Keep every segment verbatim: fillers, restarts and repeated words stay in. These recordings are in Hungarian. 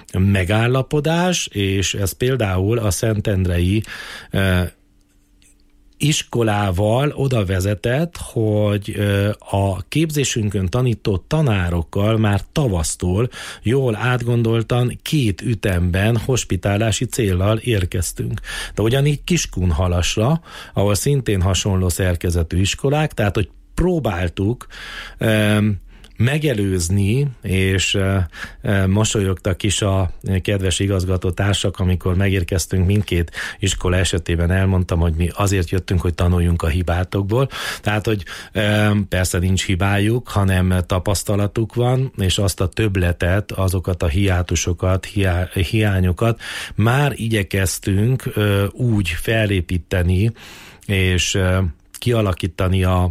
megállapodás, és ez például a Szentendrei iskolával oda vezetett, hogy a képzésünkön tanított tanárokkal már tavasztól jól átgondoltan két ütemben hospitálási céllal érkeztünk. De ugyanígy Kiskunhalasra, ahol szintén hasonló szerkezetű iskolák, tehát hogy próbáltuk um, megelőzni, és e, e, mosolyogtak is a kedves igazgatótársak, amikor megérkeztünk mindkét iskola esetében, elmondtam, hogy mi azért jöttünk, hogy tanuljunk a hibátokból. Tehát, hogy e, persze nincs hibájuk, hanem tapasztalatuk van, és azt a többletet, azokat a hiátusokat, hiá, hiányokat már igyekeztünk e, úgy felépíteni, és e, kialakítani a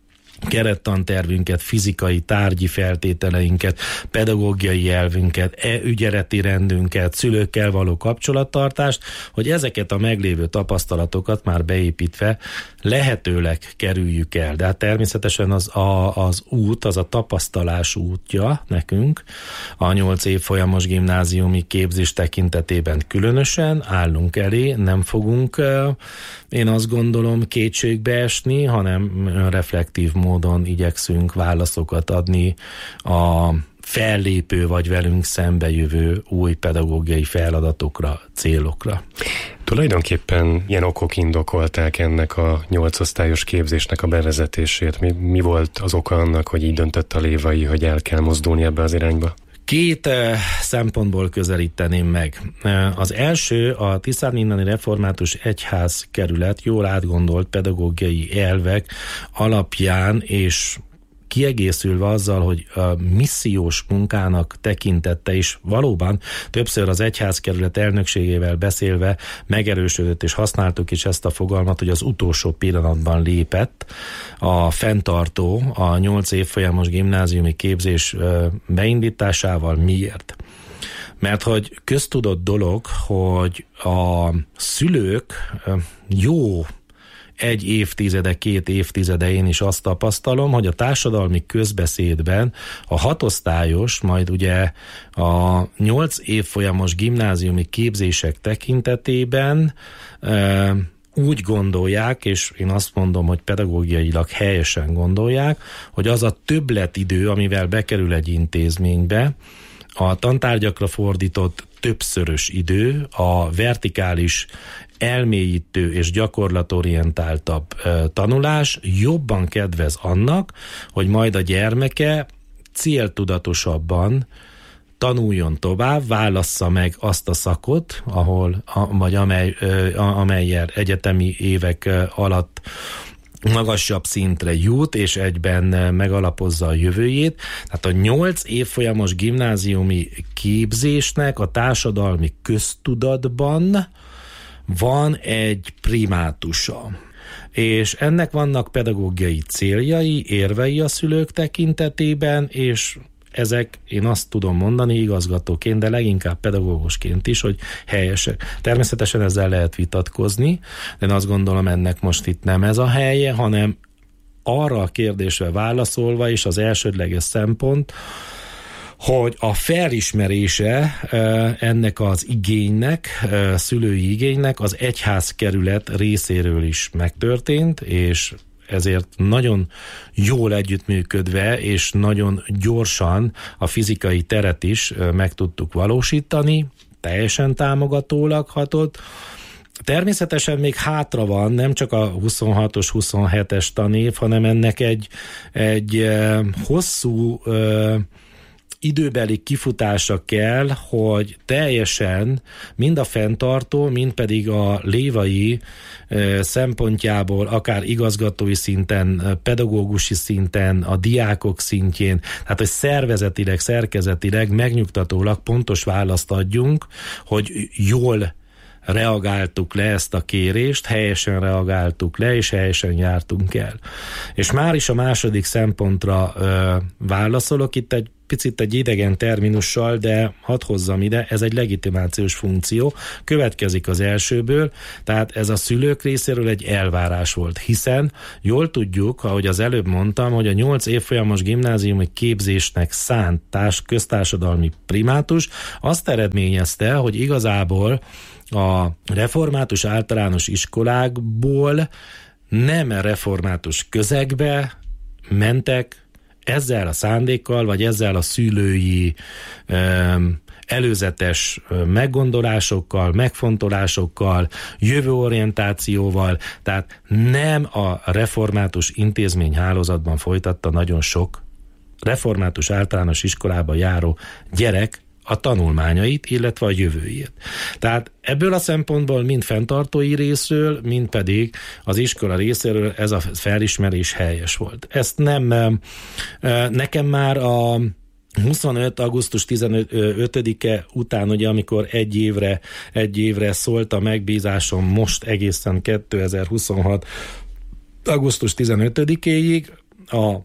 kerettantervünket, fizikai, tárgyi feltételeinket, pedagógiai elvünket, e-ügyeleti rendünket, szülőkkel való kapcsolattartást, hogy ezeket a meglévő tapasztalatokat már beépítve lehetőleg kerüljük el. De hát természetesen az, a, az út, az a tapasztalás útja nekünk, a nyolc évfolyamos gimnáziumi képzés tekintetében különösen állunk elé, nem fogunk, én azt gondolom, kétségbe esni, hanem reflektív módon igyekszünk válaszokat adni a fellépő vagy velünk szembejövő új pedagógiai feladatokra, célokra. Tulajdonképpen ilyen okok indokolták ennek a nyolcosztályos képzésnek a bevezetését. Mi, mi volt az oka annak, hogy így döntött a Lévai, hogy el kell mozdulni ebbe az irányba? Két eh, szempontból közelíteném meg. Eh, az első, a Tiszádninnani Református Egyház kerület jól átgondolt pedagógiai elvek alapján, és kiegészülve azzal, hogy a missziós munkának tekintette is valóban többször az egyházkerület elnökségével beszélve megerősödött, és használtuk is ezt a fogalmat, hogy az utolsó pillanatban lépett a fenntartó a nyolc évfolyamos gimnáziumi képzés beindításával. Miért? Mert hogy köztudott dolog, hogy a szülők jó egy évtizede, két évtizede én is azt tapasztalom, hogy a társadalmi közbeszédben a hatosztályos, majd ugye a nyolc évfolyamos gimnáziumi képzések tekintetében e, úgy gondolják, és én azt mondom, hogy pedagógiailag helyesen gondolják, hogy az a többletidő, amivel bekerül egy intézménybe, a tantárgyakra fordított többszörös idő, a vertikális elmélyítő és gyakorlatorientáltabb e, tanulás jobban kedvez annak, hogy majd a gyermeke céltudatosabban tanuljon tovább, válassza meg azt a szakot, ahol, a, vagy amely, e, amellyel egyetemi évek alatt magasabb szintre jut, és egyben megalapozza a jövőjét. Tehát a nyolc évfolyamos gimnáziumi képzésnek a társadalmi köztudatban van egy primátusa. És ennek vannak pedagógiai céljai, érvei a szülők tekintetében, és ezek, én azt tudom mondani igazgatóként, de leginkább pedagógusként is, hogy helyesek. Természetesen ezzel lehet vitatkozni, de én azt gondolom, ennek most itt nem ez a helye, hanem arra a kérdésre válaszolva is az elsődleges szempont, hogy a felismerése ennek az igénynek, szülői igénynek az egyházkerület részéről is megtörtént, és ezért nagyon jól együttműködve, és nagyon gyorsan a fizikai teret is meg tudtuk valósítani, teljesen támogatólag hatott. Természetesen még hátra van nem csak a huszonhatos, huszonhetes tanév, hanem ennek egy, egy hosszú időbeli kifutása kell, hogy teljesen mind a fenntartó, mind pedig a lévai e, szempontjából, akár igazgatói szinten, pedagógusi szinten, a diákok szintjén, tehát hogy szervezetileg, szerkezetileg megnyugtatólag pontos választ adjunk, hogy jól reagáltuk le ezt a kérést, helyesen reagáltuk le, és helyesen jártunk el. És már is a második szempontra ö, válaszolok, itt egy picit egy idegen terminussal, de hadd hozzam ide, ez egy legitimációs funkció, következik az elsőből, tehát ez a szülők részéről egy elvárás volt, hiszen jól tudjuk, ahogy az előbb mondtam, hogy a nyolc évfolyamos gimnáziumi képzésnek szánt társ, köztársadalmi primátus azt eredményezte, hogy igazából a református általános iskolákból nem református közegbe mentek ezzel a szándékkal, vagy ezzel a szülői um, előzetes meggondolásokkal, megfontolásokkal, jövőorientációval, tehát nem a református intézményhálózatban folytatta nagyon sok református általános iskolába járó gyerek a tanulmányait, illetve a jövőjét. Tehát ebből a szempontból mind fenntartói részről, mind pedig az iskola részéről ez a felismerés helyes volt. Ezt nem, nekem már a huszonöt augusztus tizenötödike után, ugye, amikor egy évre, egy évre szólt a megbízásom, most egészen kétezer-huszonhat augusztus tizenötödikéig a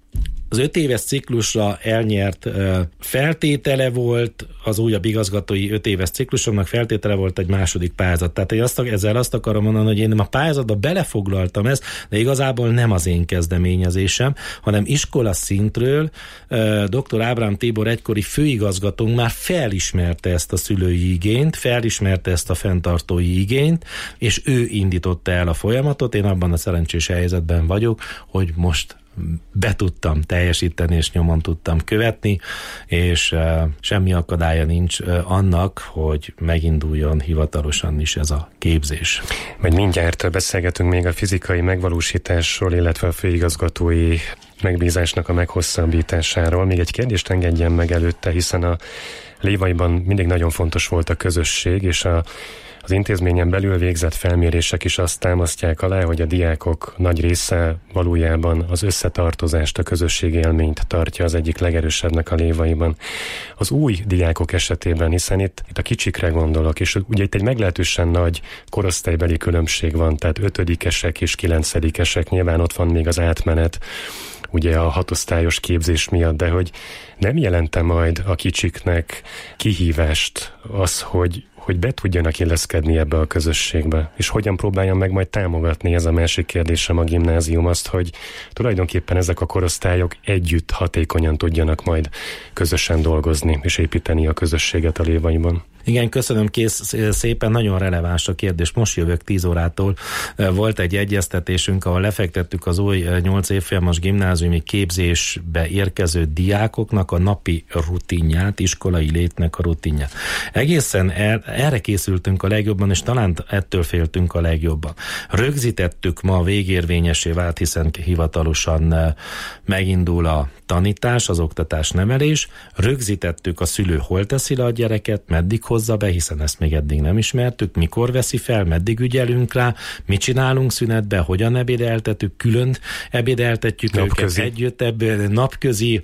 az öt éves ciklusra elnyert uh, feltétele volt, az újabb igazgatói öt éves ciklusomnak feltétele volt egy második pályázat. Tehát én azt, ezzel azt akarom mondani, hogy én a pályázatba belefoglaltam ezt, de igazából nem az én kezdeményezésem, hanem iskola szintről uh, doktor Ábrám Tibor egykori főigazgatónk már felismerte ezt a szülői igényt, felismerte ezt a fenntartói igényt, és ő indította el a folyamatot. Én abban a szerencsés helyzetben vagyok, hogy most be tudtam teljesíteni, és nyomon tudtam követni, és uh, semmi akadálya nincs uh, annak, hogy meginduljon hivatalosan is ez a képzés. Majd mindjárt beszélgetünk még a fizikai megvalósításról, illetve a főigazgatói megbízásnak a meghosszabbításáról. Még egy kérdést engedjen meg előtte, hiszen a Lévaiban mindig nagyon fontos volt a közösség, és a Az intézményen belül végzett felmérések is azt támasztják alá, hogy a diákok nagy része valójában az összetartozást, a közösségi élményt tartja az egyik legerősebbnek a Lévaiban. Az új diákok esetében, hiszen itt, itt a kicsikre gondolok, és ugye itt egy meglehetősen nagy korosztálybeli különbség van, tehát ötödikesek és kilencedikesek, nyilván ott van még az átmenet, ugye a hatosztályos képzés miatt, de hogy nem jelente majd a kicsiknek kihívást az, hogy hogy be tudjanak illeszkedni ebbe a közösségbe, és hogyan próbáljam meg majd támogatni, ez a másik kérdésem a gimnázium, azt, hogy tulajdonképpen ezek a korosztályok együtt hatékonyan tudjanak majd közösen dolgozni, és építeni a közösséget a Lévaiban. Igen, köszönöm, kész szépen, nagyon releváns a kérdés. Most jövök tíz órától. Volt egy egyeztetésünk, ahol lefektettük az új nyolc évfolyamos gimnáziumi képzésbe érkező diákoknak a napi rutinját, iskolai létnek a rutinját. Egészen el, erre készültünk a legjobban, és talán ettől féltünk a legjobban. Rögzítettük, ma végérvényessé vált, hiszen hivatalosan megindul a tanítás, az oktatás, nevelés. Rögzítettük, a szülő hol teszi le a gyereket, meddig hozza be, hiszen ezt még eddig nem ismertük, mikor veszi fel, meddig ügyelünk rá, mit csinálunk szünetbe, hogyan ebédeltetjük, külön ebédeltetjük napközi. őket együtt, ebből napközi,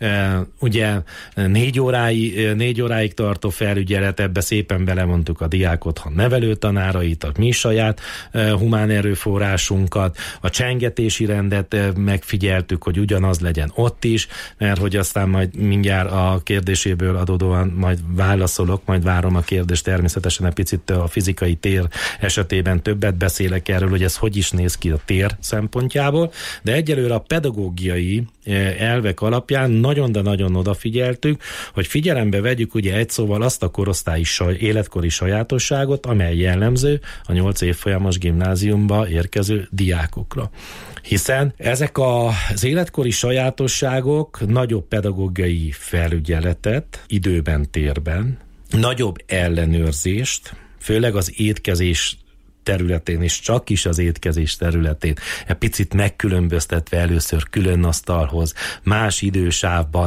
ugye négy, órái, négy óráig tartó felügyelet, ebbe szépen belemondtuk a diák otthon nevelőtanárait, a mi saját humán erőforrásunkat, a csengetési rendet megfigyeltük, hogy ugyanaz legyen ott is, mert hogy aztán majd mindjárt a kérdéséből adódóan majd válaszolok, majd várom a kérdést, természetesen egy picit a fizikai tér esetében többet beszélek erről, hogy ez hogy is néz ki a tér szempontjából, de egyelőre a pedagógiai elvek alapján nagyon, de nagyon odafigyeltük, hogy figyelembe vegyük ugye egy szóval azt a korosztályi saj, életkori sajátosságot, amely jellemző a nyolc évfolyamos gimnáziumba érkező diákokra. Hiszen ezek az életkori sajátosságok nagyobb pedagógiai felügyeletet időben, térben, nagyobb ellenőrzést, főleg az étkezés területén, és csak is az étkezés területén, egy picit megkülönböztetve először külön asztalhoz, más idősávban,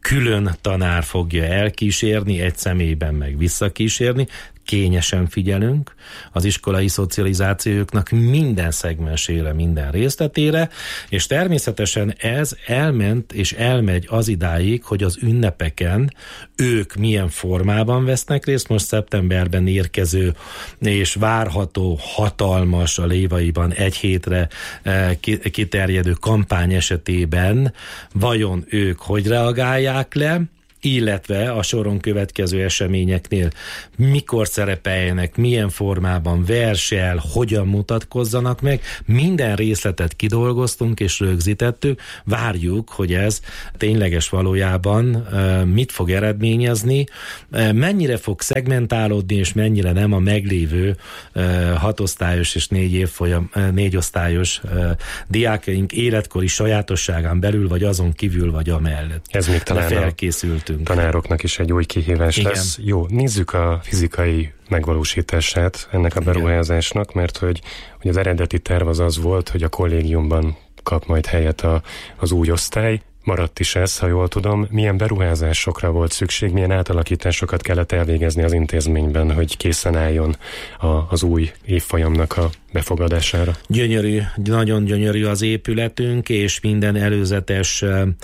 külön tanár fogja elkísérni, egy személyben meg visszakísérni, kényesen figyelünk az iskolai szocializációknak minden szegmensére, minden részletére, és természetesen ez elment és elmegy az idáig, hogy az ünnepeken ők milyen formában vesznek részt. Most szeptemberben érkező és várható hatalmas, a Lévaiban egy hétre kiterjedő kampány esetében vajon ők hogy reagálják le, illetve a soron következő eseményeknél mikor szerepeljenek, milyen formában, verssel, hogyan mutatkozzanak meg. Minden részletet kidolgoztunk és rögzítettük. Várjuk, hogy ez tényleges valójában mit fog eredményezni, mennyire fog szegmentálódni, és mennyire nem a meglévő hatosztályos és négy évfolyam, négy osztályos diákjaink életkori sajátosságán belül, vagy azon kívül, vagy amellett. Ez még talán felkészültünk. Tanároknak is egy új kihívás Igen. lesz. Jó, nézzük a fizikai megvalósítását ennek a beruházásnak, mert hogy, hogy az eredeti terv az az volt, hogy a kollégiumban kap majd helyet a, az új osztály. Maradt is ez, ha jól tudom. Milyen beruházásokra volt szükség, milyen átalakításokat kellett elvégezni az intézményben, hogy készen álljon a, az új évfolyamnak a befogadására? Gyönyörű, nagyon gyönyörű az épületünk, és minden előzetes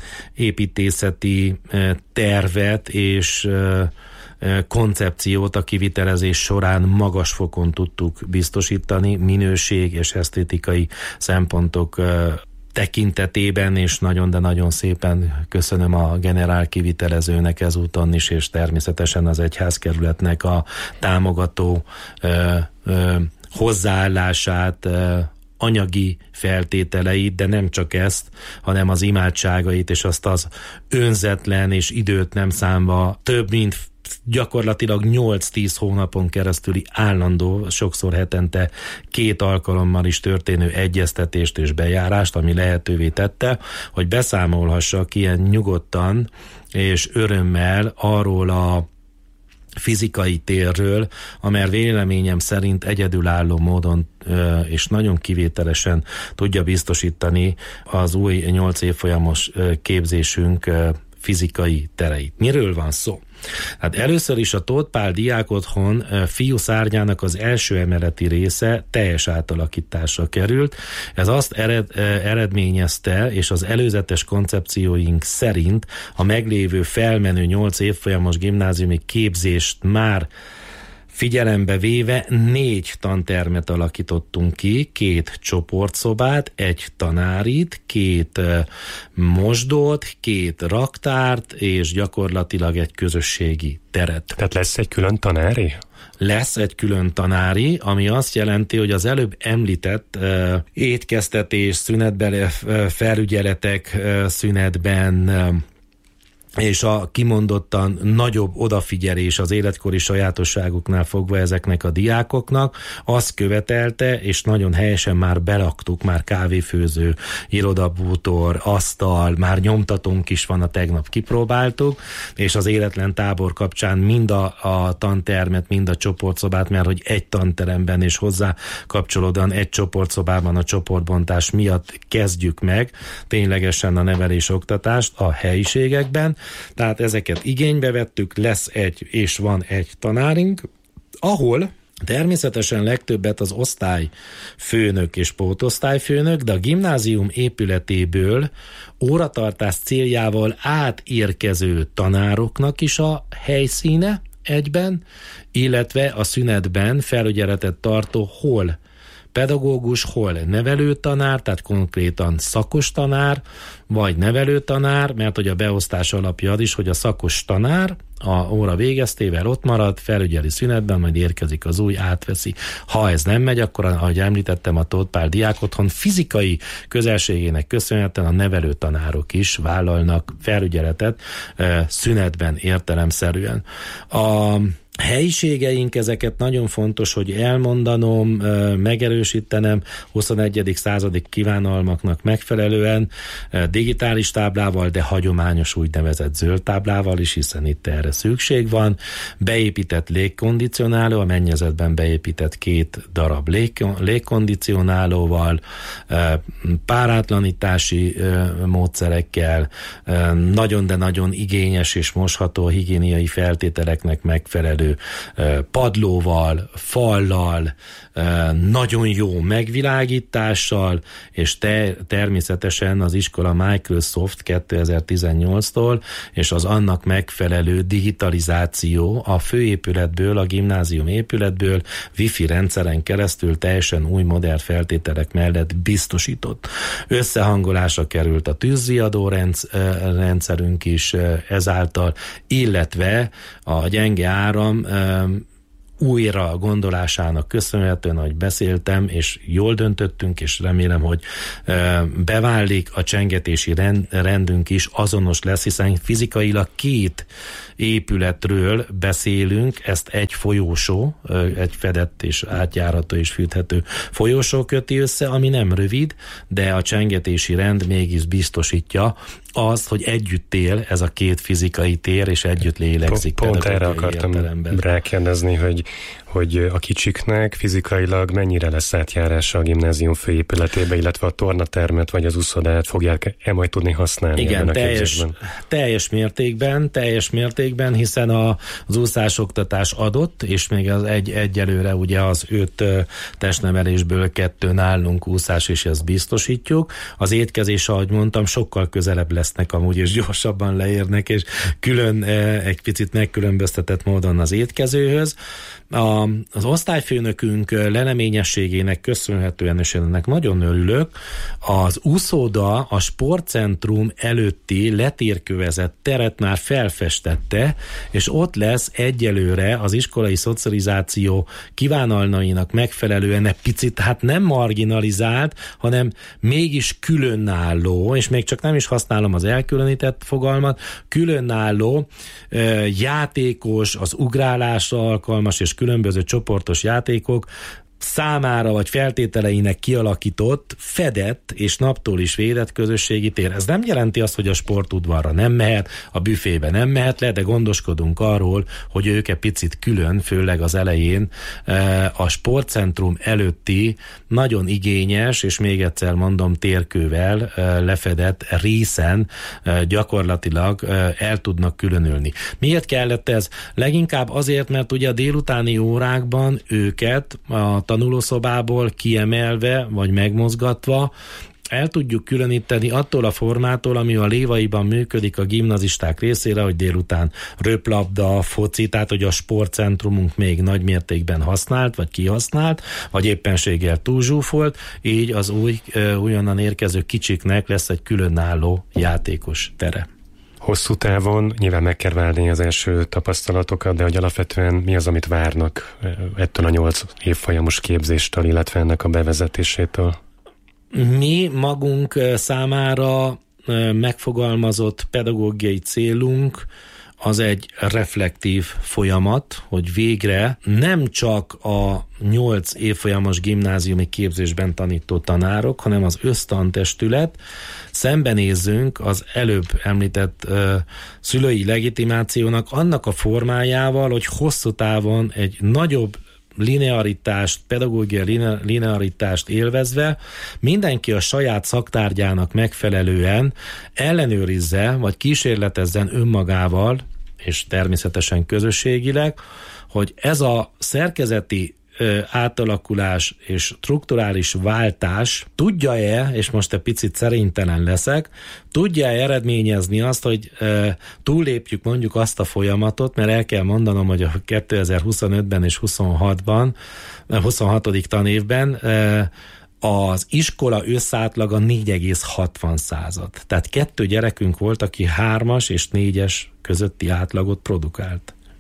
építészeti tervet és koncepciót a kivitelezés során magas fokon tudtuk biztosítani, minőség és esztétikai szempontok tekintetében, és nagyon, de nagyon szépen köszönöm a generál kivitelezőnek ezúton is, és természetesen az egyházkerületnek a támogató ö, ö, hozzáállását, ö, anyagi feltételeit, de nem csak ezt, hanem az imádságait, és azt az önzetlen és időt nem számva több mint gyakorlatilag nyolc-tíz hónapon keresztüli állandó, sokszor hetente két alkalommal is történő egyeztetést és bejárást, ami lehetővé tette, hogy beszámolhassak ilyen nyugodtan és örömmel arról a fizikai térről, amely véleményem szerint egyedülálló módon és nagyon kivételesen tudja biztosítani az új nyolc évfolyamos képzésünk fizikai tereit. Miről van szó? Hát először is a Tóth Pál Diákotthon fiú szárnyának az első emeleti része teljes átalakításra került. Ez azt ered, eredményezte, és az előzetes koncepcióink szerint a meglévő felmenő nyolc évfolyamos gimnáziumi képzést már figyelembe véve négy tantermet alakítottunk ki, két csoportszobát, egy tanárit, két mosdót, két raktárt, és gyakorlatilag egy közösségi teret. Tehát lesz egy külön tanári? Lesz egy külön tanári, ami azt jelenti, hogy az előbb említett uh, étkeztetés, szünetben, uh, felügyeletek uh, szünetben, uh, és a kimondottan nagyobb odafigyelés az életkori sajátosságuknál fogva ezeknek a diákoknak, azt követelte, és nagyon helyesen már belaktuk, már kávéfőző, irodabútor, asztal, már nyomtatónk is van, a tegnap kipróbáltuk, és az életlen tábor kapcsán mind a, a tantermet, mind a csoportszobát, mert hogy egy tanteremben és hozzá kapcsolódóan egy csoportszobában a csoportbontás miatt kezdjük meg ténylegesen a nevelés-oktatást a helyiségekben. Tehát ezeket igénybe vettük, lesz egy és van egy tanárink, ahol természetesen legtöbbet az osztályfőnök és pótosztályfőnök, de a gimnázium épületéből óratartás céljával átérkező tanároknak is a helyszíne egyben, illetve a szünetben felügyeletet tartó hol pedagógus, hol nevelőtanár, tehát konkrétan szakos tanár, vagy nevelőtanár, mert hogy a beosztás alapja az is, hogy a szakos tanár a óra végeztével ott marad, felügyeli szünetben, majd érkezik az új, átveszi. Ha ez nem megy, akkor, ahogy említettem, a Tóth Pál Diákotthon fizikai közelségének köszönhetően a nevelőtanárok is vállalnak felügyeletet szünetben értelemszerűen. A helyiségeink, ezeket nagyon fontos, hogy elmondanom, megerősítenem huszonegyedik századi kívánalmaknak megfelelően, digitális táblával, de hagyományos úgynevezett zöld táblával is, hiszen itt erre szükség van. Beépített légkondicionáló, a mennyezetben beépített két darab lég, légkondicionálóval, párátlanítási módszerekkel, nagyon, de nagyon igényes és mosható higiéniai feltételeknek megfelelő padlóval, fallal, nagyon jó megvilágítással, és te, természetesen az iskola Microsoft kétezer-tizennyolctól, és az annak megfelelő digitalizáció a főépületből, a gimnázium épületből wifi rendszeren keresztül teljesen új modern feltételek mellett biztosított. Összehangolásra került a tűzriadó rendszerünk is ezáltal, illetve a gyenge áram újra gondolásának köszönhetően, ahogy beszéltem, és jól döntöttünk, és remélem, hogy beválik, a csengetési rend, rendünk is azonos lesz, hiszen fizikailag két épületről beszélünk, ezt egy folyósó, egy fedett és átjárató és fűthető folyósó köti össze, ami nem rövid, de a csengetési rend mégis biztosítja azt, hogy együtt él ez a két fizikai tér, és együtt lélegzik. Pont, pont erre akartam rákérdezni, hogy, hogy a kicsiknek fizikailag mennyire lesz átjárása a gimnázium főépületébe, illetve a tornatermet vagy az úszodát fogják-e majd tudni használni? Igen, teljes, teljes mértékben, teljes mértékben, hiszen a, az úszásoktatás adott, és még az egy, egyelőre ugye az öt testnevelésből kettő nálunk úszás, és ezt biztosítjuk. Az étkezés, ahogy mondtam, sokkal közelebb lesznek amúgy, és gyorsabban leérnek, és külön egy picit megkülönböztetett módon az étkezőhöz. A, az osztályfőnökünk leleményességének köszönhetően, és ennek nagyon örülök, az úszóda a sportcentrum előtti letérkövezett teret már felfestette, és ott lesz egyelőre az iskolai szocializáció kívánalmainak megfelelően egy picit, hát nem marginalizált, hanem mégis különálló, és még csak nem is használom az elkülönített fogalmat, különálló játékos, az ugrálásra alkalmas és különböző csoportos játékok számára vagy feltételeinek kialakított, fedett és naptól is védett közösségi tér. Ez nem jelenti azt, hogy a sportudvarra nem mehet, a büfébe nem mehet le, de gondoskodunk arról, hogy ők egy picit külön, főleg az elején a sportcentrum előtti nagyon igényes, és még egyszer mondom, térkővel lefedett részen gyakorlatilag el tudnak különülni. Miért kellett ez? Leginkább azért, mert ugye a délutáni órákban őket a tanulószobából kiemelve, vagy megmozgatva el tudjuk különíteni attól a formától, ami a Lévaiban működik a gimnazisták részére, hogy délután röplabda, foci, tehát hogy a sportcentrumunk még nagy mértékben használt, vagy kihasznált, vagy éppenséggel túlzsúfolt, így az új, újonnan érkező kicsiknek lesz egy különálló játékos tere. Hosszú távon nyilván meg kell várni az első tapasztalatokat, de hogy alapvetően mi az, amit várnak ettől a nyolc évfolyamos képzéstől, illetve ennek a bevezetésétől? Mi magunk számára megfogalmazott pedagógiai célunk az egy reflektív folyamat, hogy végre nem csak a nyolc évfolyamos gimnáziumi képzésben tanító tanárok, hanem az össztantestület szembenézzünk az előbb említett uh, szülői legitimációnak annak a formájával, hogy hosszú távon egy nagyobb linearitást, pedagógiai linearitást élvezve mindenki a saját szaktárgyának megfelelően ellenőrizze, vagy kísérletezzen önmagával, és természetesen közösségileg, hogy ez a szerkezeti ö, átalakulás és strukturális váltás tudja-e, és most egy picit szerénytelen leszek, tudja-e eredményezni azt, hogy ö, túllépjük mondjuk azt a folyamatot, mert el kell mondanom, hogy a kétezer-huszonötben és huszonhatban, huszonhatodik tanévben ö, az iskola összátlaga négy egész hatvan század. Tehát kettő gyerekünk volt, aki hármas és négyes közötti átlagot produkált.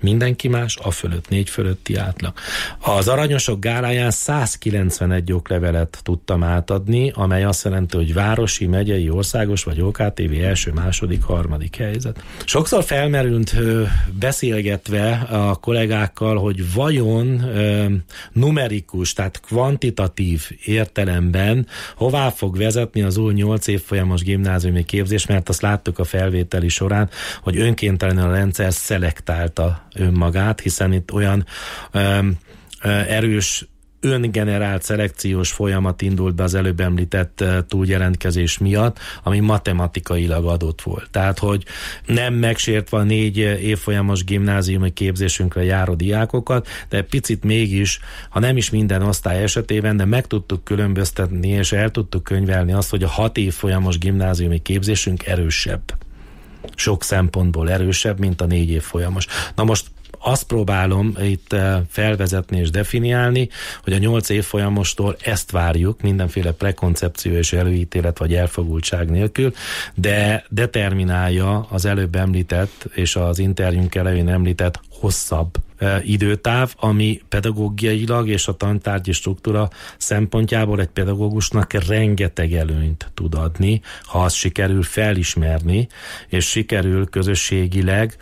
Mindenki más a fölött, négy fölötti átlag. Az Aranyosok gáláján százkilencvenegy oklevelet tudtam átadni, amely azt jelenti, hogy városi, megyei, országos vagy o ká té vé első, második, harmadik helyzet. Sokszor felmerült beszélgetve a kollégákkal, hogy vajon numerikus, tehát kvantitatív értelemben hová fog vezetni az új nyolc évfolyamos gimnáziumi képzés, mert azt láttuk a felvételi során, hogy önkéntelenül a rendszer szelektálta önmagát, hiszen itt olyan öm, ö, erős öngenerált szelekciós folyamat indult be az előbb említett túljelentkezés miatt, ami matematikailag adott volt. Tehát, hogy nem megsértve a négy évfolyamos gimnáziumi képzésünkre járó diákokat, de picit mégis, ha nem is minden osztály esetében, de meg tudtuk különböztetni, és el tudtuk könyvelni azt, hogy a hat évfolyamos gimnáziumi képzésünk erősebb. Sok szempontból erősebb, mint a négy évfolyamos. Na most azt próbálom itt felvezetni és definiálni, hogy a nyolc évfolyamostól ezt várjuk, mindenféle prekoncepció és előítélet vagy elfogultság nélkül, de determinálja az előbb említett és az interjúnk elején említett hosszabb időtáv, ami pedagógiailag és a tantárgyi struktúra szempontjából egy pedagógusnak rengeteg előnyt tud adni, ha azt sikerül felismerni, és sikerül közösségileg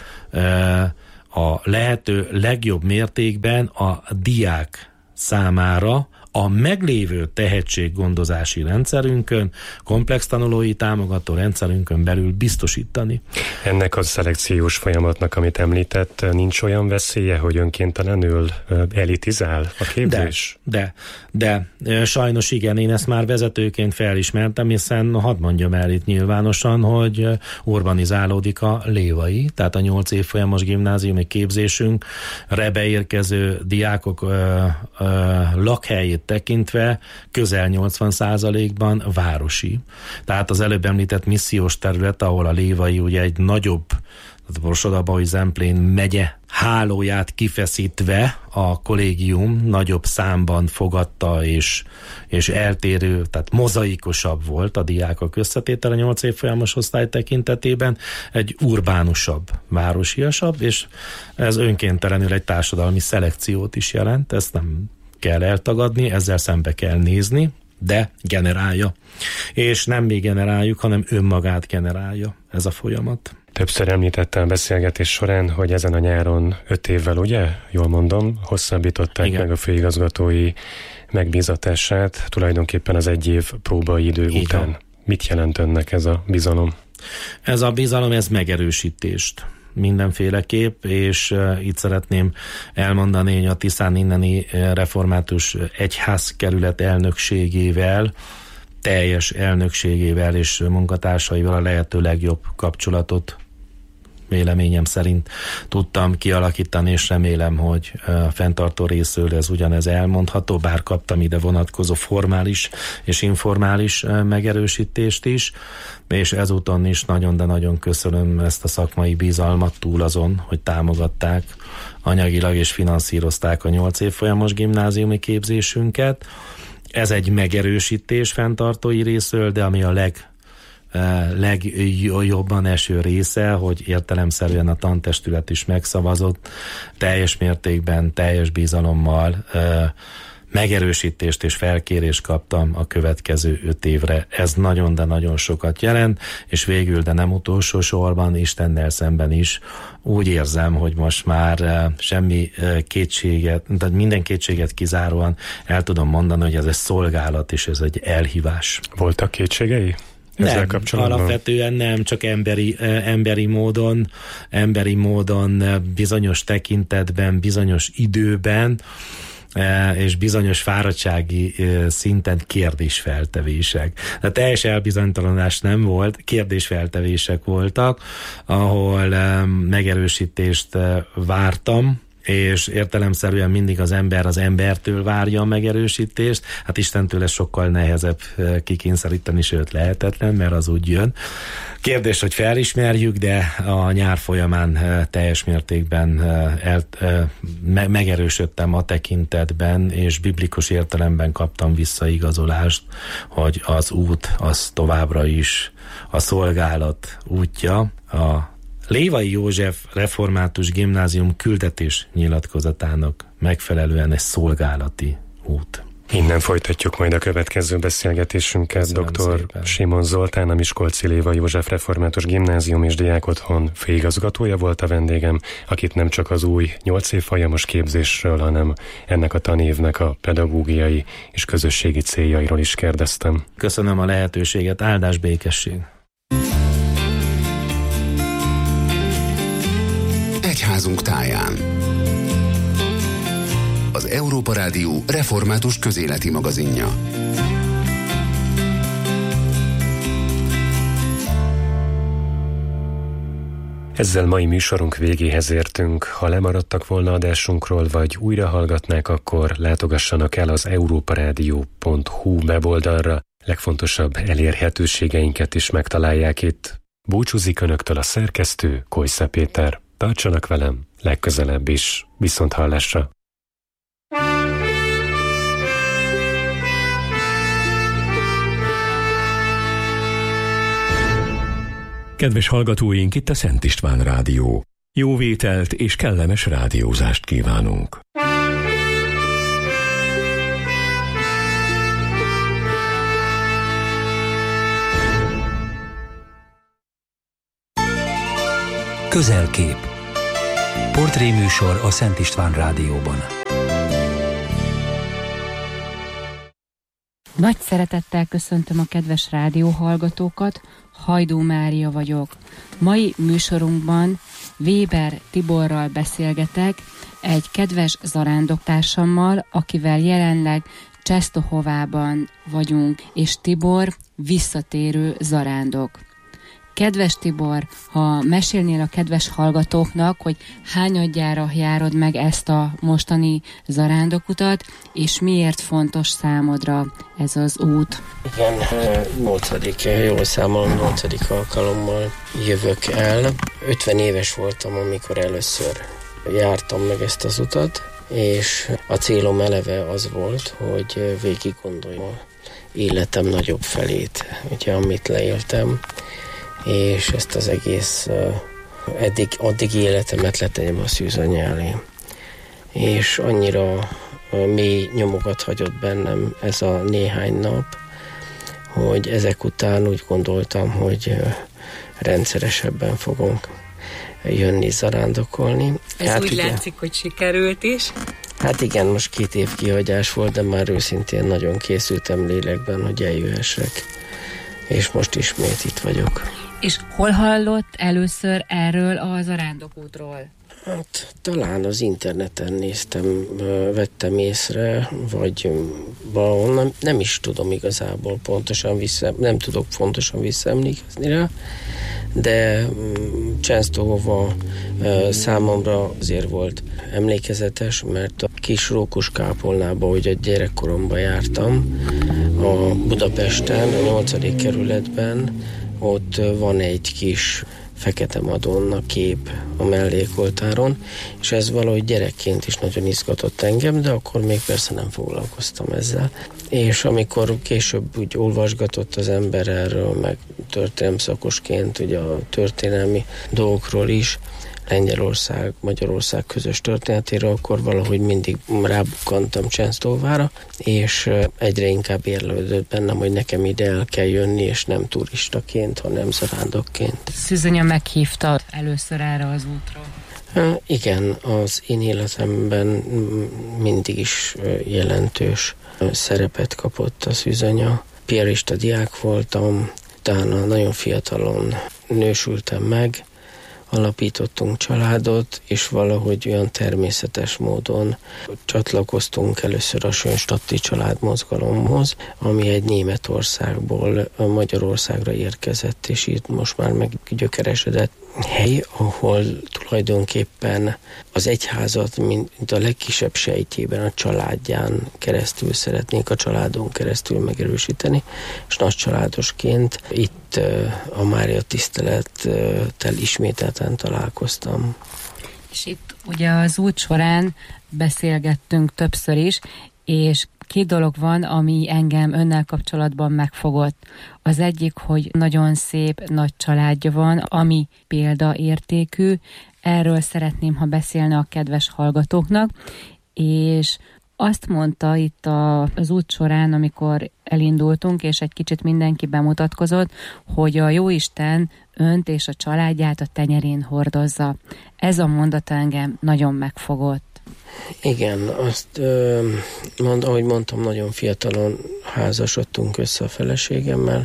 a lehető legjobb mértékben a diák számára a meglévő tehetséggondozási rendszerünkön, komplex tanulói támogató rendszerünkön belül biztosítani. Ennek a szelekciós folyamatnak, amit említett, nincs olyan veszélye, hogy önkéntelenül elitizál a képzés? De, de, de sajnos igen, én ezt már vezetőként felismertem, hiszen hadd mondjam el itt nyilvánosan, hogy urbanizálódik a lévai, tehát a nyolc évfolyamos gimnáziumi képzésünkre beérkező diákok ö, ö, lakhelyét tekintve közel nyolcvan százalékban városi. Tehát az előbb említett missziós terület, ahol a lévai ugye egy nagyobb, tehát Borsod-Abaúj-Zemplén megye hálóját kifeszítve a kollégium nagyobb számban fogadta, és, és eltérő, tehát mozaikosabb volt a diákok összetétele nyolc évfolyamos osztály tekintetében, egy urbánusabb, városiasabb, és ez önkéntelenül egy társadalmi szelekciót is jelent, ezt nem kell eltagadni, ezzel szembe kell nézni, de generálja. És nem mi generáljuk, hanem önmagát generálja ez a folyamat. Többször említette a beszélgetés során, hogy ezen a nyáron öt évvel, ugye? Jól mondom, hosszabbították Igen. meg a főigazgatói megbízatását, tulajdonképpen az egy év próbaidő Igen. után. Mit jelent önnek ez a bizalom? Ez a bizalom, ez megerősítést mindenféleképp, és uh, itt szeretném elmondani, hogy a Tiszán inneni református egyházkerület elnökségével, teljes elnökségével és munkatársaival a lehető legjobb kapcsolatot véleményem szerint tudtam kialakítani, és remélem, hogy a fenntartó részről ez ugyanez elmondható, bár kaptam ide vonatkozó formális és informális megerősítést is, és ezúton is nagyon, de nagyon köszönöm ezt a szakmai bizalmat túl azon, hogy támogatták anyagilag és finanszírozták a nyolc évfolyamos gimnáziumi képzésünket. Ez egy megerősítés fenntartói részről, de ami a leg legjobban eső része, hogy értelemszerűen a tantestület is megszavazott, teljes mértékben, teljes bizalommal megerősítést és felkérést kaptam a következő öt évre. Ez nagyon, de nagyon sokat jelent, és végül, de nem utolsó sorban, Istennel szemben is úgy érzem, hogy most már semmi kétséget, tehát minden kétséget kizáróan el tudom mondani, hogy ez egy szolgálat, és ez egy elhívás. Voltak kétségei? Nem, alapvetően nem, csak emberi, emberi módon, emberi módon bizonyos tekintetben, bizonyos időben, és bizonyos fáradtsági szinten kérdésfeltevések. De teljes elbizonytalanás nem volt, kérdésfeltevések voltak, ahol megerősítést vártam, és értelemszerűen mindig az ember az embertől várja a megerősítést, hát Istentől ez sokkal nehezebb kikényszeríteni, sőt lehetetlen, mert az úgy jön. Kérdés, hogy felismerjük, de a nyár folyamán teljes mértékben el, me, megerősödtem a tekintetben, és biblikus értelemben kaptam visszaigazolást, hogy az út az továbbra is a szolgálat útja, a Lévai József Református Gimnázium küldetés nyilatkozatának megfelelően egy szolgálati út. Innen folytatjuk majd a következő beszélgetésünket. doktor Simon Zoltán, a Miskolci Lévai József Református Gimnázium és Diákotthon főigazgatója volt a vendégem, akit nem csak az új nyolc évfolyamos képzésről, hanem ennek a tanévnek a pedagógiai és közösségi céljairól is kérdeztem. Köszönöm a lehetőséget, áldás, békesség! Egyházunk táján. Az Európa Rádió református közéleti magazinja. Ezzel mai műsorunk végéhez értünk. Ha lemaradtak volna adásunkról, vagy újra hallgatnák, akkor látogassanak el az európarádió pont hu weboldalra. Legfontosabb elérhetőségeinket is megtalálják itt. Búcsúzik önöktől a szerkesztő, Kojsza Péter. Tartsanak velem legközelebb is. Viszont hallásra! Kedves hallgatóink, itt a Szent István Rádió. Jó vételt és kellemes rádiózást kívánunk! Közelkép. Portréműsor a Szent István Rádióban. Nagy szeretettel köszöntöm a kedves rádióhallgatókat, Hajdú Mária vagyok. Mai műsorunkban Weber Tiborral beszélgetek, egy kedves zarándoktársammal, akivel jelenleg Czestohovában vagyunk, és Tibor visszatérő zarándok. Kedves Tibor, ha mesélnél a kedves hallgatóknak, hogy hányadjára járod meg ezt a mostani zarándokutat, és miért fontos számodra ez az út? Igen, nyolcadik, jól számolom, nyolcadik alkalommal jövök el. ötven éves voltam, amikor először jártam meg ezt az utat, és a célom eleve az volt, hogy végig gondoljam életem nagyobb felét, ugye, amit leéltem, és ezt az egész eddig, addig életemet letegyem a szűzanya elé. És annyira mély nyomokat hagyott bennem ez a néhány nap, hogy ezek után úgy gondoltam, hogy rendszeresebben fogunk jönni zarándokolni. Ez hát úgy igen, látszik, hogy sikerült is. Hát igen, most két év kihagyás volt, de már őszintén nagyon készültem lélekben, hogy eljöhessek. És most ismét itt vagyok. És hol hallott először erről a zarándokútról? Hát talán az interneten néztem, vettem észre, vagy valahol, nem is tudom igazából pontosan vissza, nem tudok pontosan visszaemlékezni rá, de Czestohova számomra azért volt emlékezetes, mert a kis Rókus kápolnába, hogy a gyerekkoromban jártam, a Budapesten, a nyolcadik kerületben, ott van egy kis Fekete Madonna kép a mellékoltáron, és ez valahogy gyerekként is nagyon izgatott engem, de akkor még persze nem foglalkoztam ezzel. És amikor később úgy olvasgatott az ember erről, meg történelemszakosként, ugye a történelmi dolgokról is, Lengyelország, Magyarország közös történetéről, akkor valahogy mindig rábukkantam Czestohovára, és egyre inkább érlődött bennem, hogy nekem ide el kell jönni, és nem turistaként, hanem zarándokként. Szűzanya meghívta először erre az útra. Igen, az én életemben mindig is jelentős szerepet kapott a szűzanya. Piarista diák voltam, utána nagyon fiatalon nősültem meg, alapítottunk családot, és valahogy olyan természetes módon csatlakoztunk először a Schönstadti családmozgalomhoz, ami egy Németországból Magyarországra érkezett, és itt most már meg gyökeresedett hely, ahol tulajdonképpen az egyházat, mint a legkisebb sejtjében, a családján keresztül szeretnék a családon keresztül megerősíteni, és nagy családosként itt a Mária tisztelettel ismételten találkoztam. És itt ugye az út során beszélgettünk többször is, és két dolog van, ami engem önnel kapcsolatban megfogott. Az egyik, hogy nagyon szép, nagy családja van, ami példaértékű. Erről szeretném, ha beszélne a kedves hallgatóknak, és azt mondta itt a, az út során, amikor elindultunk, és egy kicsit mindenki bemutatkozott, hogy a Jóisten önt és a családját a tenyerén hordozza. Ez a mondat engem nagyon megfogott. Igen, azt, mond, ahogy mondtam, nagyon fiatalon házasodtunk össze a feleségemmel,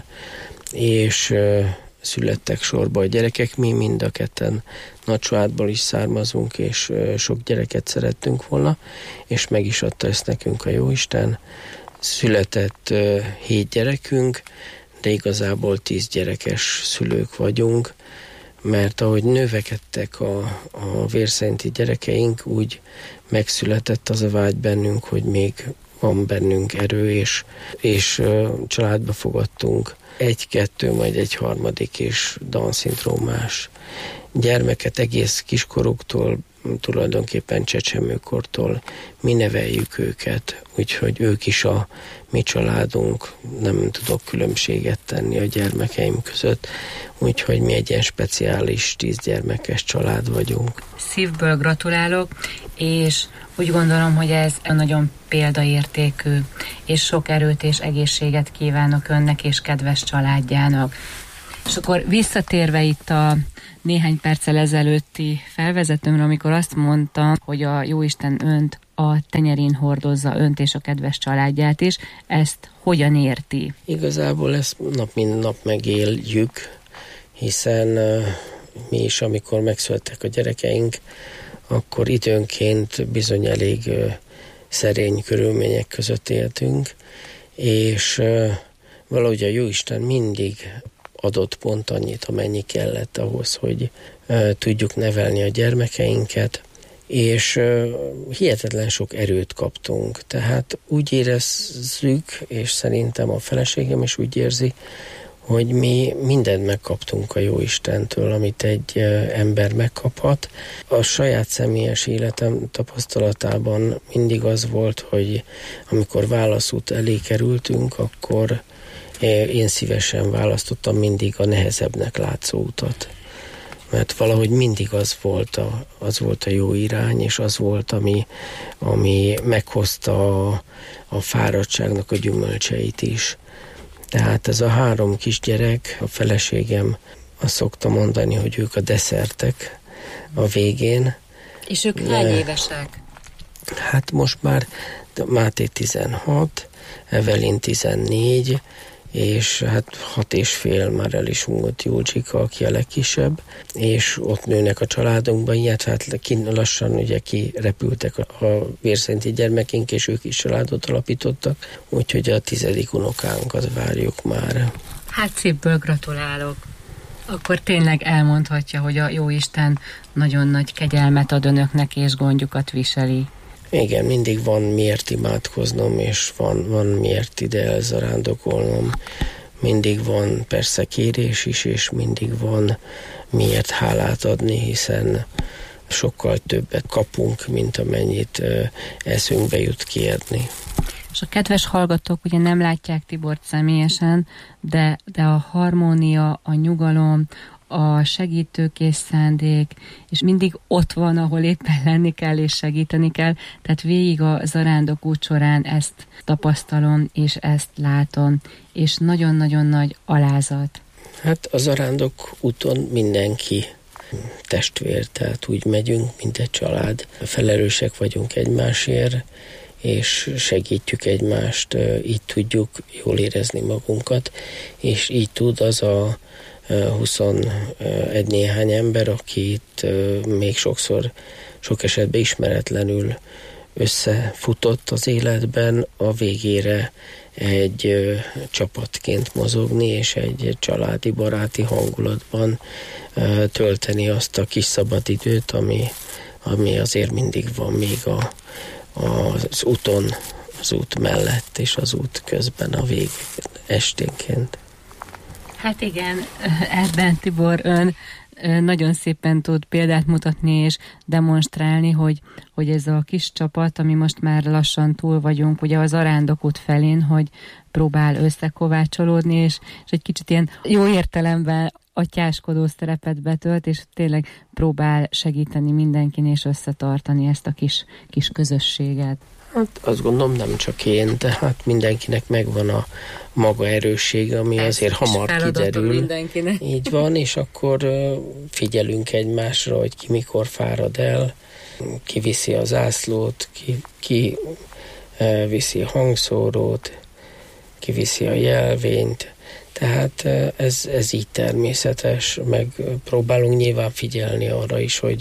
és születtek sorba a gyerekek. Mi mind a ketten nagy családból is származunk, és sok gyereket szerettünk volna, és meg is adta ezt nekünk a Jóisten. Született hét gyerekünk, de igazából tíz gyerekes szülők vagyunk, mert ahogy növekedtek a, a vérszerinti gyerekeink, úgy megszületett az a vágy bennünk, hogy még van bennünk erő, és, és családba fogadtunk egy-kettő, majd egy harmadik és Down-szindrómás gyermeket egész kiskoruktól, tulajdonképpen csecsemőkortól mi neveljük őket, úgyhogy ők is a mi családunk, nem tudok különbséget tenni a gyermekeim között, úgyhogy mi egy ilyen speciális tízgyermekes család vagyunk. Szívből gratulálok, és úgy gondolom, hogy ez nagyon példaértékű, és sok erőt és egészséget kívánok önnek és kedves családjának. És akkor visszatérve itt a néhány perccel ezelőtti felvezetőmre, amikor azt mondta, hogy a Jóisten önt a tenyerén hordozza, önt és a kedves családját is, ezt hogyan érti? Igazából ezt nap mint nap megéljük, hiszen uh, mi is, amikor megszülettek a gyerekeink, akkor időnként bizony elég uh, szerény körülmények között éltünk, és uh, valahogy a Jóisten mindig adott pont annyit, amennyi kellett ahhoz, hogy uh, tudjuk nevelni a gyermekeinket, és uh, hihetetlen sok erőt kaptunk. Tehát úgy érezzük, és szerintem a feleségem is úgy érzi, hogy mi mindent megkaptunk a Jóistentől, amit egy uh, ember megkaphat. A saját személyes életem tapasztalatában mindig az volt, hogy amikor válaszút elé kerültünk, akkor én szívesen választottam mindig a nehezebbnek látszó utat. Mert valahogy mindig az volt a, az volt a jó irány, és az volt, ami, ami meghozta a, a fáradtságnak a gyümölcseit is. Tehát ez a három kisgyerek, a feleségem azt szokta mondani, hogy ők a desszertek a végén. És ők hány évesek? Hát most már Máté tizenhat, Evelyn tizennégy, és hát hat és fél már el is hungott Júlcsika, aki a legkisebb, és ott nőnek a családunkban, illetve hát lassan ugye kirepültek a, a vérszerinti gyermekink, és ők is családot alapítottak, úgyhogy a tizedik unokánkat várjuk már. Hát szívből gratulálok. Akkor tényleg elmondhatja, hogy a Jóisten nagyon nagy kegyelmet ad önöknek, és gondjukat viseli. Igen, mindig van miért imádkoznom, és van, van miért ide elzarándokolnom. Mindig van persze kérés is, és mindig van miért hálát adni, hiszen sokkal többet kapunk, mint amennyit eszünkbe jut kérni. És a kedves hallgatók ugye nem látják Tibort személyesen, de, de a harmónia, a nyugalom, a segítőkész szándék, és mindig ott van, ahol éppen lenni kell és segíteni kell, tehát végig a zarándok út során ezt tapasztalom, és ezt látom, és nagyon-nagyon nagy alázat. Hát a zarándok úton mindenki testvér, tehát úgy megyünk, mint egy család. Felelősek vagyunk egymásért, és segítjük egymást, így tudjuk jól érezni magunkat, és így tud az a huszonegy néhány ember, akit még sokszor, sok esetben ismeretlenül összefutott az életben, a végére egy ö, csapatként mozogni, és egy családi, baráti hangulatban ö, tölteni azt a kis szabadidőt, ami, ami azért mindig van még a, a, az úton, az út mellett, és az út közben a vég esténként. Hát igen, ebben Tibor ön nagyon szépen tud példát mutatni és demonstrálni, hogy, hogy ez a kis csapat, ami most már lassan túl vagyunk, ugye az Zarándokút felén, hogy próbál összekovácsolódni, és, és egy kicsit ilyen jó értelemben atyáskodó szerepet betölt, és tényleg próbál segíteni mindenkin, és összetartani ezt a kis, kis közösséget. Hát azt gondolom, nem csak én, de hát mindenkinek megvan a maga erőssége, ami ez azért hamar kiderül. Mindenkinek. Így van, és akkor figyelünk egymásra, hogy ki mikor fárad el, ki viszi az zászlót, ki, ki viszi a hangszórót, ki viszi a jelvényt. Tehát ez, ez így természetes, meg próbálunk nyilván figyelni arra is, hogy,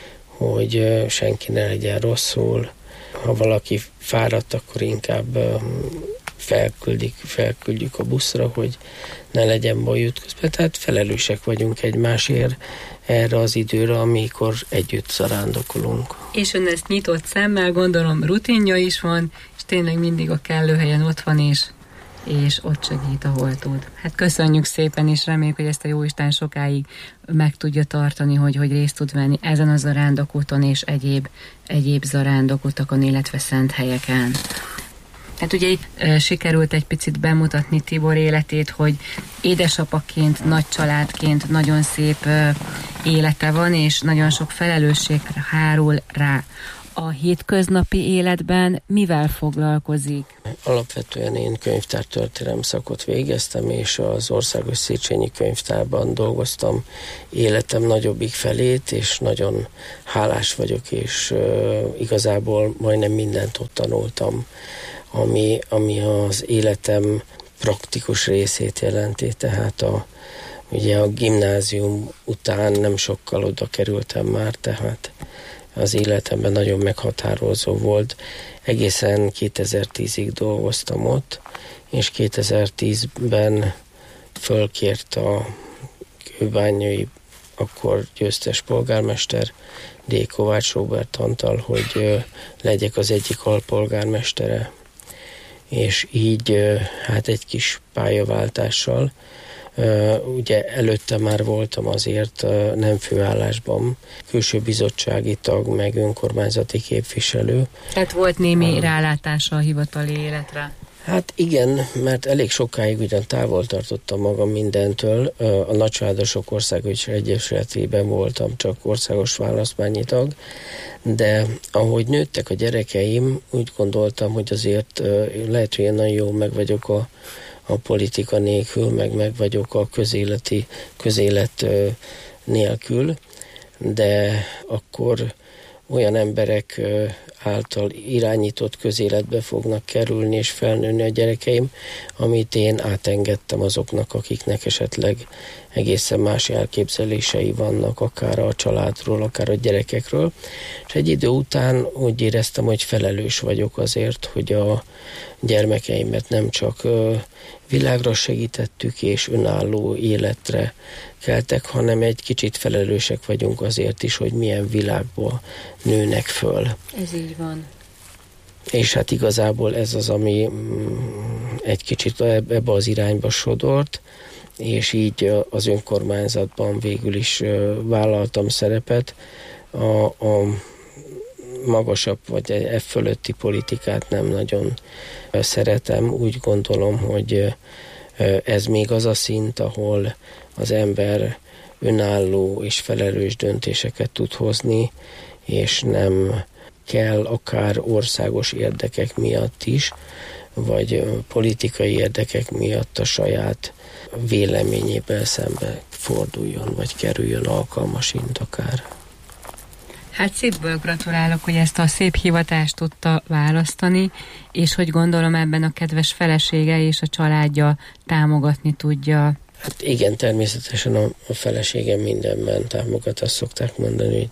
hogy senki ne legyen rosszul. Ha valaki fáradt, akkor inkább felküldik, felküldjük a buszra, hogy ne legyen baj ütközben. Tehát felelősek vagyunk egymásért erre az időre, amikor együtt zarándokolunk. És ön ezt nyitott szemmel, gondolom rutinja is van, és tényleg mindig a kellő helyen ott van, és, és ott segít, ahol tud. Hát köszönjük szépen, és reméljük, hogy ezt a Jóisten sokáig meg tudja tartani, hogy, hogy részt tud venni ezen a zarándokúton és egyéb, egyéb zarándokutakon, illetve szent helyeken. Hát ugye itt e, sikerült egy picit bemutatni Tibor életét, hogy édesapaként, nagy családként nagyon szép e, élete van, és nagyon sok felelősség hárul rá. A hétköznapi életben mivel foglalkozik? Alapvetően én könyvtártörténelem szakot végeztem, és az Országos Széchenyi Könyvtárban dolgoztam életem nagyobbik felét, és nagyon hálás vagyok, és uh, igazából majdnem mindent ott tanultam, ami, ami az életem praktikus részét jelenti, tehát a, ugye a gimnázium után nem sokkal oda kerültem már, tehát az életemben nagyon meghatározó volt. Egészen kétezer-tízig dolgoztam ott, és kétezer-tízben fölkért a kőbányai akkor győztes polgármester D. Kovács Róbert Antal, hogy legyek az egyik alpolgármestere. És így hát egy kis pályaváltással, ugye előtte már voltam azért nem főállásban, külső bizottsági tag, meg önkormányzati képviselő. Tehát volt némi a... rálátása a hivatali életre? Hát igen, mert elég sokáig ugyan távol tartottam magam mindentől. A Nagycsaládosok Országos Egyesületében voltam csak országos választmányi tag, de ahogy nőttek a gyerekeim, úgy gondoltam, hogy azért lehet, hogy én nagyon jó meg vagyok a, a politika nélkül, meg meg vagyok a közéleti, közélet nélkül, de akkor olyan emberek által irányított közéletbe fognak kerülni és felnőni a gyerekeim, amit én átengedtem azoknak, akiknek esetleg egészen más elképzelései vannak, akár a családról, akár a gyerekekről. És egy idő után úgy éreztem, hogy felelős vagyok azért, hogy a gyermekeimet nem csak világra segítettük és önálló életre keltek, hanem egy kicsit felelősek vagyunk azért is, hogy milyen világból nőnek föl. Ez így van. És hát igazából ez az, ami egy kicsit ebbe az irányba sodort, és így az önkormányzatban végül is vállaltam szerepet. A, a magasabb vagy e fölötti politikát nem nagyon szeretem. Úgy gondolom, hogy ez még az a szint, ahol az ember önálló és felelős döntéseket tud hozni, és nem kell akár országos érdekek miatt is, vagy politikai érdekek miatt a saját véleményével szembe forduljon, vagy kerüljön alkalmasint akár. Hát szívből gratulálok, hogy ezt a szép hivatást tudta választani, és hogy gondolom ebben a kedves felesége és a családja támogatni tudja. Hát igen, természetesen a, a feleségem mindenben támogat, azt szokták mondani, hogy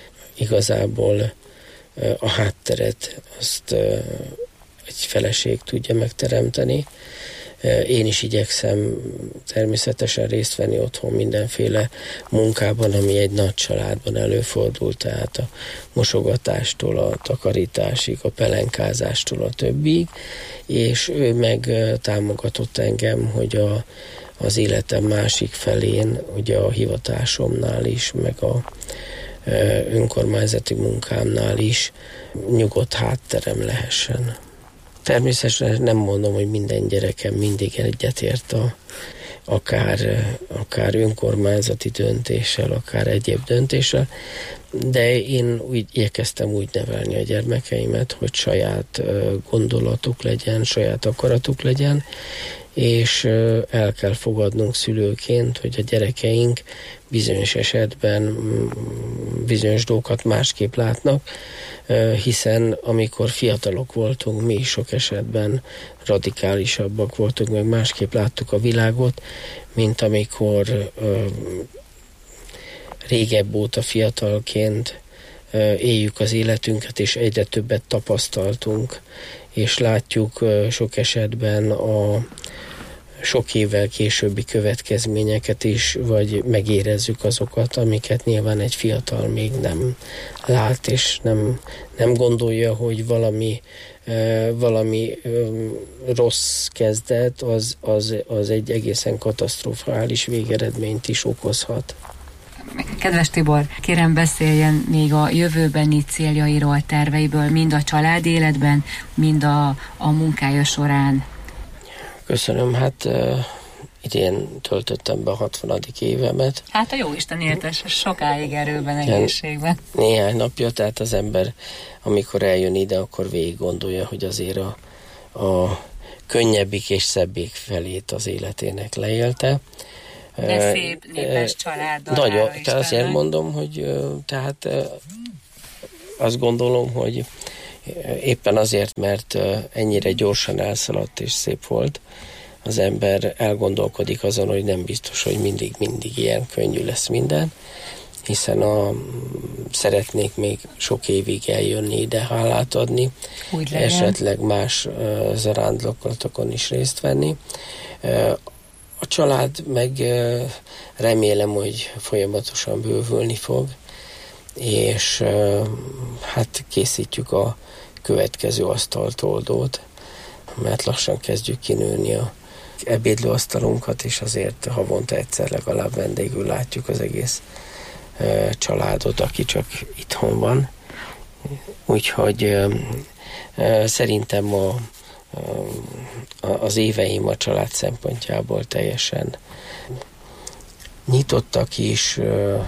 igazából a hátteret azt egy feleség tudja megteremteni. Én is igyekszem természetesen részt venni otthon mindenféle munkában, ami egy nagy családban előfordul, tehát a mosogatástól a takarításig, a pelenkázástól a többig, és ő meg támogatott engem, hogy a, az életem másik felén, ugye a hivatásomnál is, meg a önkormányzati munkámnál is nyugodt hátterem lehessen. Természetesen nem mondom, hogy minden gyerekem mindig egyetért a akár, akár önkormányzati döntéssel, akár egyéb döntéssel, de én úgy igyekeztem úgy nevelni a gyermekeimet, hogy saját gondolatuk legyen, saját akaratuk legyen, és el kell fogadnunk szülőként, hogy a gyerekeink bizonyos esetben bizonyos dolgokat másképp látnak, hiszen amikor fiatalok voltunk, mi is sok esetben radikálisabbak voltunk, meg másképp láttuk a világot, mint amikor régebb óta fiatalként éljük az életünket, és egyre többet tapasztaltunk, és látjuk sok esetben a sok évvel későbbi következményeket is, vagy megérezzük azokat, amiket nyilván egy fiatal még nem lát, és nem, nem gondolja, hogy valami, valami rossz kezdet, az, az, az egy egészen katasztrofális végeredményt is okozhat. Kedves Tibor, kérem beszéljen még a jövőbeni céljairól, terveiből, mind a család életben, mind a, a munkája során. Köszönöm, hát uh, idén töltöttem be a hatvanadik évemet. Hát a jóisten éltes, sokáig erőben, egészségben. Néhány napja, tehát az ember, amikor eljön ide, akkor végig gondolja, hogy azért a, a könnyebbik és szebbik felét az életének leélte. De szép, népes családdal. Nagyon, tehát azért mondom, hogy tehát azt gondolom, hogy éppen azért, mert ennyire gyorsan elszaladt és szép volt, az ember elgondolkodik azon, hogy nem biztos, hogy mindig, mindig ilyen könnyű lesz minden, hiszen a, szeretnék még sok évig eljönni ide, hálát adni, esetleg más uh, zarándoklatokon is részt venni. Uh, a család meg uh, remélem, hogy folyamatosan bővülni fog, és uh, hát készítjük a következő asztaltoldót, mert lassan kezdjük kinőni a ebédlőasztalunkat, és azért havonta egyszer legalább vendégül látjuk az egész uh, családot, aki csak itthon van. Úgyhogy uh, uh, szerintem a, uh, az éveim a család szempontjából teljesen nyitottak is. Uh,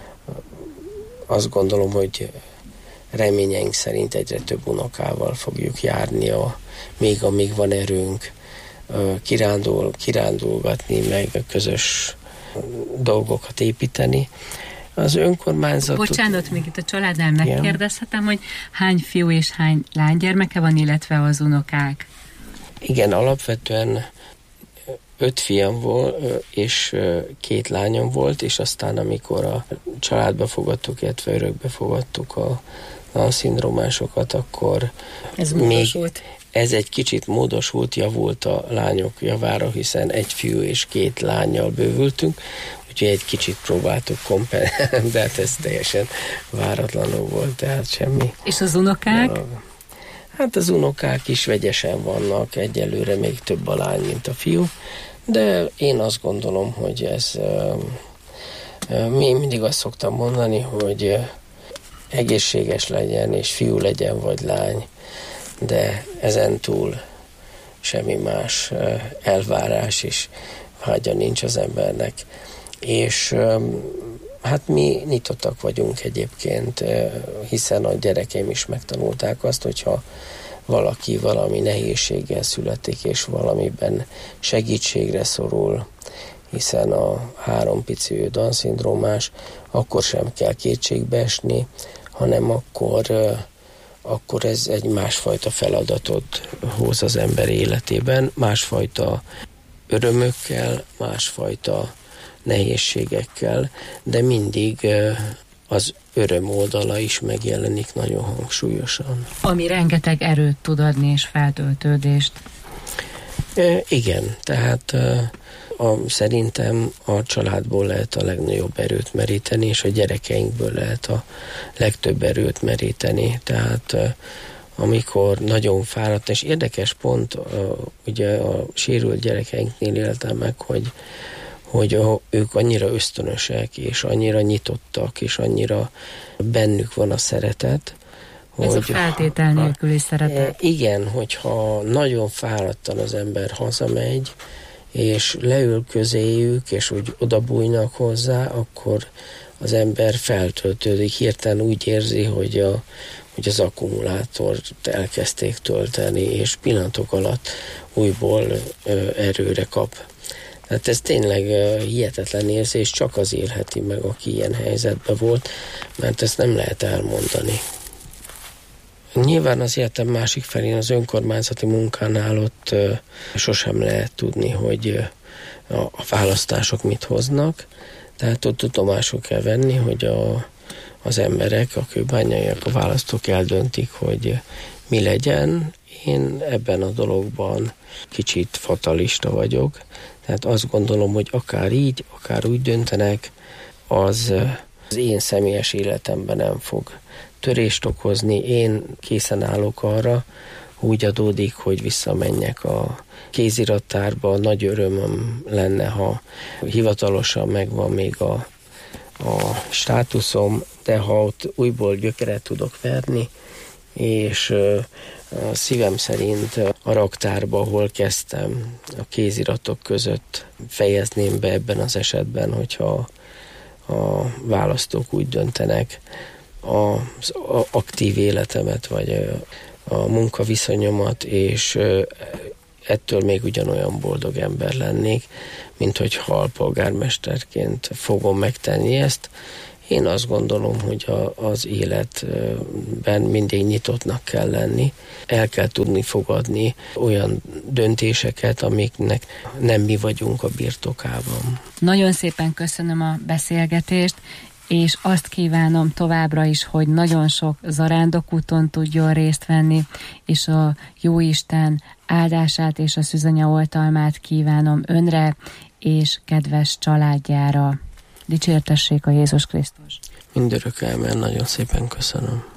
azt gondolom, hogy reményeink szerint egyre több unokával fogjuk járni, a, még amíg van erőnk, kirándul, kirándulgatni, meg a közös dolgokat építeni. Az önkormányzat... Bocsánat, még itt a családnál megkérdezhetem, hogy hány fiú és hány lánygyermeke van, illetve az unokák? Igen, alapvetően öt fiam volt, és két lányom volt, és aztán amikor a családba fogadtuk, illetve örökbe fogadtuk a Down-szindrómásokat, akkor ez még ez egy kicsit módosult, javult a lányok javára, hiszen egy fiú és két lánnyal bővültünk, úgyhogy egy kicsit próbáltuk kompenzálni, de hát ez teljesen váratlanul volt, tehát semmi. És az unokák? De, hát az unokák is vegyesen vannak, egyelőre még több a lány, mint a fiú, de én azt gondolom, hogy ez uh, uh, mi mindig azt szoktam mondani, hogy uh, egészséges legyen, és fiú legyen, vagy lány, de ezen túl semmi más uh, elvárás és vágya nincs az embernek. És um, hát mi nyitottak vagyunk egyébként, uh, hiszen a gyerekeim is megtanulták azt, hogyha valaki valami nehézséggel születik, és valamiben segítségre szorul, hiszen a három pici Down-szindrómás, akkor sem kell kétségbe esni, hanem akkor, akkor ez egy másfajta feladatot hoz az ember életében, másfajta örömökkel, másfajta nehézségekkel, de mindig az öröm oldala is megjelenik nagyon hangsúlyosan. Ami rengeteg erőt tud adni és feltöltődést. E, igen, tehát e, a, szerintem a családból lehet a legnagyobb erőt meríteni, és a gyerekeinkből lehet a legtöbb erőt meríteni. Tehát e, amikor nagyon fáradt, és érdekes pont, ugye a sérült gyerekeinknél éltem meg, hogy, hogy ők annyira ösztönösek, és annyira nyitottak, és annyira bennük van a szeretet. Ez hogy, a feltétel nélküli szeretet. Igen, hogyha nagyon fáradtan az ember hazamegy, és leül közéjük, és úgy odabújnak hozzá, akkor az ember feltöltődik, hirtelen úgy érzi, hogy, a, hogy az akkumulátort elkezdték tölteni, és pillanatok alatt újból ö, erőre kap. Tehát ez tényleg ö, hihetetlen érzés, csak az élheti meg, aki ilyen helyzetben volt, mert ezt nem lehet elmondani. Nyilván az életem másik felén, az önkormányzati munkánál ott ö, sosem lehet tudni, hogy ö, a, a választások mit hoznak, tehát ott tudomásul kell venni, hogy a, az emberek, a kőbányaiak, a választók eldöntik, hogy mi legyen. Én ebben a dologban kicsit fatalista vagyok, tehát azt gondolom, hogy akár így, akár úgy döntenek, az az én személyes életemben nem fog törést okozni. Én készen állok arra, úgy adódik, hogy visszamenjek a kézirattárba. Nagy örömöm lenne, ha hivatalosan megvan még a, a státuszom, de ha ott újból gyökeret tudok verni, és a szívem szerint a raktárba, ahol kezdtem, a kéziratok között fejezném be ebben az esetben, hogyha a választók úgy döntenek, az aktív életemet, vagy a munkaviszonyomat, és ettől még ugyanolyan boldog ember lennék, mint hogy alpolgármesterként fogom megtenni ezt. Én azt gondolom, hogy a, az életben mindig nyitottnak kell lenni. El kell tudni fogadni olyan döntéseket, amiknek nem mi vagyunk a birtokában. Nagyon szépen köszönöm a beszélgetést, és azt kívánom továbbra is, hogy nagyon sok zarándokúton tudjon részt venni, és a Jóisten áldását és a szűzanya oltalmát kívánom önre és kedves családjára. Dicsértessék a Jézus Krisztus! Mindörökkelmen nagyon szépen köszönöm.